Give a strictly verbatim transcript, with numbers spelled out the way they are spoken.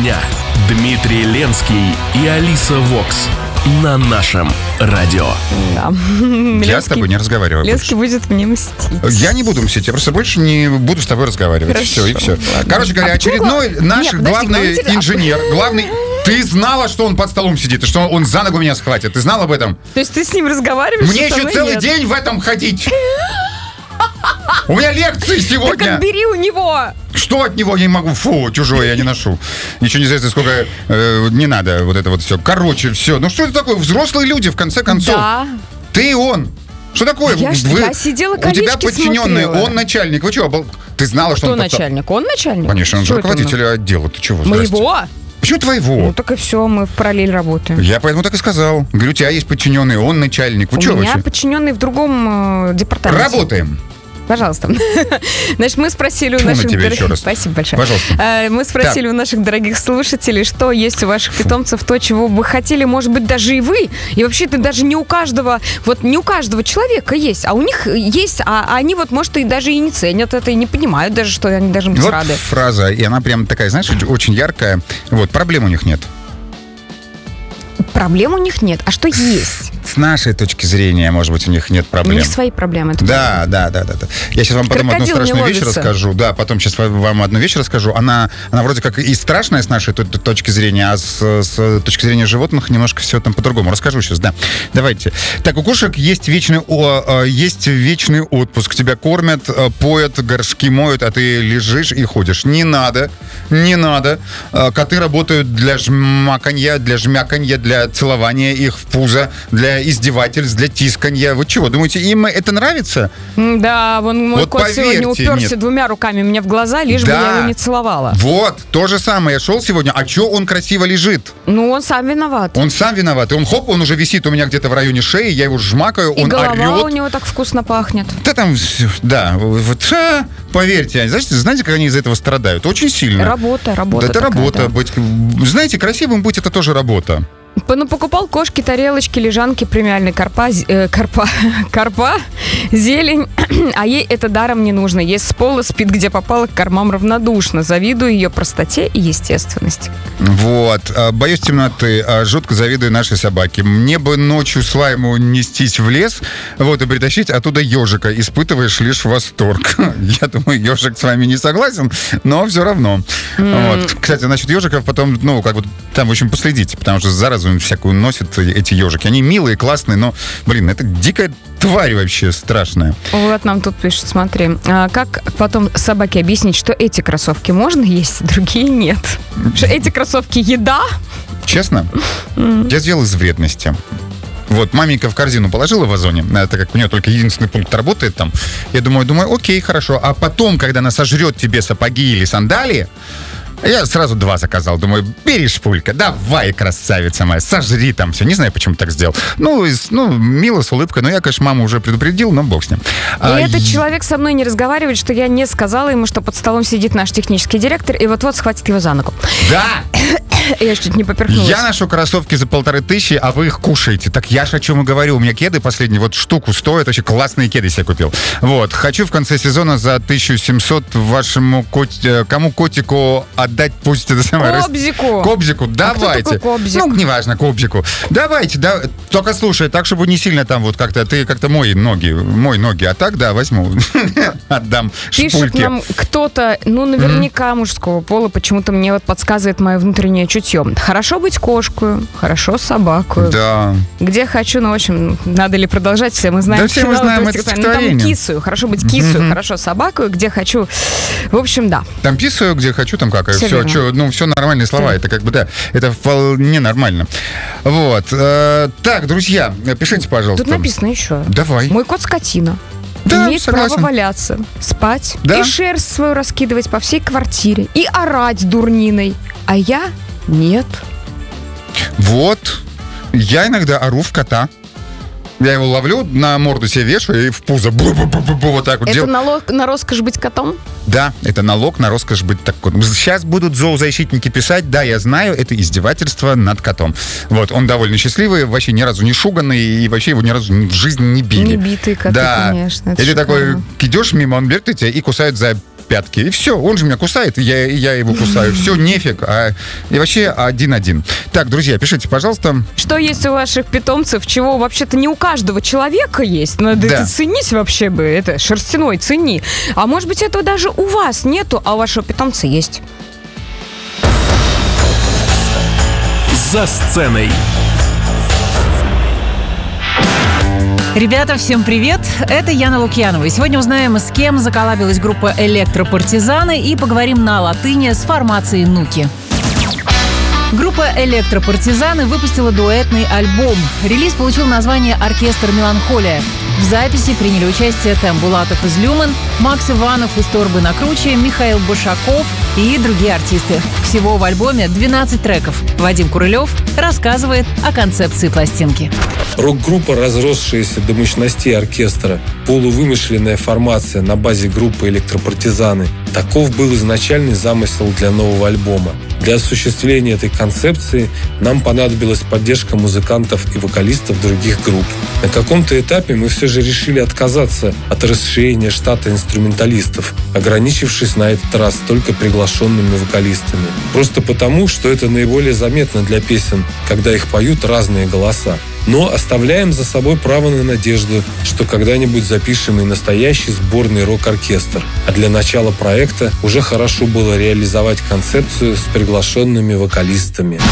дня. Дмитрий Ленский и Алиса Вокс на нашем радио. Да. Я Ленский, с тобой не разговариваю Ленский больше. будет мне мстить. Я не буду мстить, я просто больше не буду с тобой разговаривать. Хорошо, Все, и все. ладно. Короче говоря, А почему очередной гла- наш Нет, подожди, главный главный теле- инженер, главный... Ты знала, что он под столом сидит, и что он за ногу меня схватит? Ты знал об этом? То есть ты с ним разговариваешь? Мне а со еще мной целый нет? день в этом ходить. У меня лекции Так сегодня. отбери у него. Что от него я не могу? Фу, чужое я не ношу. Ничего не знаю, сколько э, не надо вот это вот все. Короче, все. Ну что это такое? Взрослые люди, в конце концов. Да. Ты и он. Что такое? Я ж- я сидела, у тебя колечки подчиненный, смотрела. он начальник. Вы что, обал- ты знала, что Кто он... под- начальник? Он начальник? Конечно, он же Что это руководитель отдела. Ты чего? он? Здрасте. Моего? Почему твоего? Ну так и все, мы в параллель работаем. Я поэтому так и сказал. Говорю, у тебя есть подчиненный, он начальник. Вы У что меня вообще? подчиненный в другом э, департаменте. Работаем. Пожалуйста. Значит, мы спросили у Тьфу на наших... тебя дор- еще раз. Спасибо большое. Пожалуйста. Э, Мы спросили у наших дорогих слушателей, что есть у ваших питомцев, то, чего бы хотели, может быть, даже и вы. И вообще-то даже не у каждого, вот не у каждого человека есть, а у них есть, а они вот, может, и даже и не ценят это, и не понимают даже, что они должны быть Вот рады. фраза, и она прям такая, знаешь, очень яркая. Вот, проблем у них нет. Проблем у них нет. А что есть? С нашей точки зрения, может быть, у них нет У проблем. них свои проблемы. это Да, да, да, да, да. Я сейчас вам потом одну Крокодил не страшную вещь ловится. расскажу. Да, потом сейчас вам одну вещь расскажу. Она, она вроде как и страшная с нашей т- т- точки зрения, а с, с точки зрения животных немножко все там по-другому. Расскажу сейчас, да. Давайте. Так, у кошек есть вечный, о, э, есть вечный отпуск. Тебя кормят, э, поят, горшки моют, а ты лежишь и ходишь. Не надо, не надо. Э, Коты работают для жмаканья, для жмяканья, для целования их в пузо, для издевательств, для тисканья. Вы чего, думаете, им это нравится? М, Да, вон мой Вот кот сегодня поверьте, уперся нет. двумя руками мне в глаза, лишь бы Да. я его не целовала. Вот, то же самое. Я шел сегодня, а чё он красиво лежит? Ну, он сам виноват. Он сам виноват. И он, хоп, он уже висит у меня где-то в районе шеи, я его жмакаю, И он голова орет. у него так вкусно пахнет. Да там, всё, да, вот, а, поверьте, знаете, знаете, как они из этого страдают? Очень сильно. Работа, работа Да, это такая, работа. да. Быть, знаете, красивым быть, это тоже работа. П- Ну, покупал кошки, тарелочки, лежанки, премиальные карпа, з- э, карпа, карпа, зелень, а ей это даром не нужно. Ест с пола, спит, где попало, к кормам равнодушно. Завидую ее простоте и естественности. Вот. А, боюсь темноты, а, жутко завидую нашей собаке. Мне бы ночью слайму нестись в лес, вот, и притащить оттуда ежика. Испытываешь лишь восторг. Я думаю, ежик с вами не согласен, но все равно. Вот. Кстати, насчет ежиков потом, ну, как бы там, в общем, последите, потому что заразу им всякую носят эти ежики. Они милые, классные, но, блин, это дикая тварь вообще страшная. Вот нам тут пишут, смотри. А как потом собаке объяснить, что эти кроссовки можно есть, а другие нет? Что эти кроссовки еда? Честно, я сделал из вредности. Вот, маменька в корзину положила в озоне, так как у нее только единственный пункт работает там. Я думаю, думаю, окей, хорошо. А потом, когда она сожрет тебе сапоги или сандалии, я сразу два заказал. Думаю, бери, шпулька, давай, красавица моя, сожри там все. Не знаю, почему так сделал. Ну, из- ну мило, с улыбкой. Но я, конечно, маму уже предупредил, но бог с ним. И А, этот и- человек со мной не разговаривает, что я не сказала ему, что под столом сидит наш технический директор, и вот-вот схватит его за ногу. Да! Я чуть не поперхнулась. Я ношу кроссовки за полторы тысячи, а вы их кушаете. Так я ж о чем и говорю. У меня кеды последние вот штуку стоят. Очень классные кеды себе купил. Вот. Хочу в конце сезона за тысячу семьсот вашему кот... э, кому котику отдать, пусть это самое... рас- Кобзику. Кобзику, А кто давайте. такой Кобзик? Ну, неважно, Кобзику. Давайте, да. Только слушай, так, чтобы не сильно там вот как-то... Ты как-то мой ноги, мой ноги. А так, да, возьму. Отдам Пишет шпульки. нам кто-то, ну, наверняка мужского пола, почему-то мне вот подсказывает мое внутреннее чутье. Хорошо быть кошкой, хорошо собаку. Да. Где хочу, ну, в общем, надо ли продолжать, все мы знаем. Да все мы финал знаем этого это стихотворения. Ну, там стихотворение. кисаю, хорошо быть кисаю, хорошо собаку, где хочу. В общем, да. Там писаю, где хочу, там как. Всё Все, верно. чё, ну, все нормальные слова. Да. Это как бы, да, это вполне нормально. Вот. Э, так, друзья, пишите, пожалуйста. Тут написано еще. Давай. Мой кот скотина. Да, Имеет согласен. право валяться, спать Да. и шерсть свою раскидывать по всей квартире и орать дурниной. А я нет. Вот. Я иногда ору в кота. Я его ловлю, на морду себе вешаю и в пузо бу-бу-бу-бу-бу, вот так вот Это делаю. налог на роскошь быть котом? Да, это налог на роскошь быть такой. Сейчас будут зоозащитники писать, да, я знаю, это издевательство над котом. Вот, он довольно счастливый, вообще ни разу не шуганный, и вообще его ни разу в жизни не били. Не битые коты, да. конечно. это И ты такой шикарно. идешь мимо, он берет тебя и кусает за пятки. И все, он же меня кусает, и я, и я его кусаю. Все, нефиг. А, и вообще один-один. Так, друзья, пишите, пожалуйста. Что есть у ваших питомцев, чего вообще-то не у каждого человека есть? Надо Да. это ценить вообще бы. Это шерстяной цени. А может быть, этого даже у вас нету, а у вашего питомца есть. За сценой. Ребята, всем привет! Это Яна Лукьянова. И сегодня узнаем, с кем заколабилась группа «Электропартизаны» и поговорим на латыни с формацией «Нуки». Группа «Электропартизаны» выпустила дуэтный альбом. Релиз получил название «Оркестр Меланхолия». В записи приняли участие Тем Булатов из «Люмен», Макс Иванов из «Торбы на круче», Михаил Башаков и другие артисты. Всего в альбоме двенадцать треков. Вадим Курылев рассказывает о концепции пластинки. Рок-группа, разросшаяся до мощностей оркестра, полувымышленная формация на базе группы «Электропартизаны». Таков был изначальный замысел для нового альбома. Для осуществления этой концепции нам понадобилась поддержка музыкантов и вокалистов других групп. На каком-то этапе мы все же решили отказаться от расширения штата инструменталистов, ограничившись на этот раз только приглашенными вокалистами. Просто потому, что это наиболее заметно для песен, когда их поют разные голоса. Но оставляем за собой право на надежду, что когда-нибудь запишем и настоящий сборный рок-оркестр. А для начала проекта уже хорошо было реализовать концепцию с приглашенными вокалистами.